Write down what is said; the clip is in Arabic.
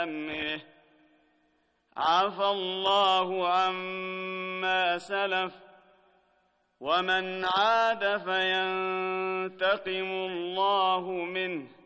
بأمره عفى الله عما سلف ومن عاد فينتقم الله منه